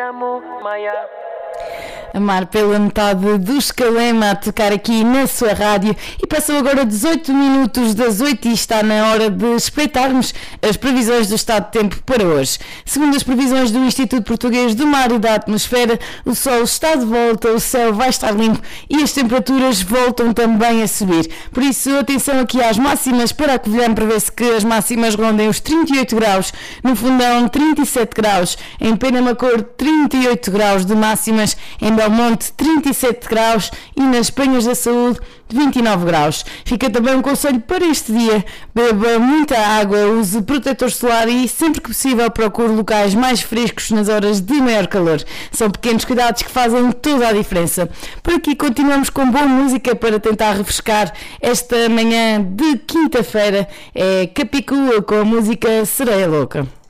Amar pela metade do Escalema a tocar aqui na sua rádio. E passam agora 18 minutos das 8 e está na hora de espreitarmos as previsões do estado de tempo para hoje. Segundo as previsões do Instituto Português do Mar e da Atmosfera, o sol está de volta, o céu vai estar limpo e as temperaturas voltam também a subir. Por isso, atenção aqui às máximas para a Covilhã, para ver se que as máximas rondem os 38 graus, no Fundão 37 graus, em Penamacor 38 graus de máximas, em Belmonte 37 graus e nas Penhas da Saúde 29 graus. Fica também um conselho para este dia: beba muita água, use protetor solar e, sempre que possível, procure locais mais frescos nas horas de maior calor. São pequenos cuidados que fazem toda a diferença. Por aqui continuamos com boa música para tentar refrescar esta manhã de quinta-feira. É Capicua com a música Sereia Louca.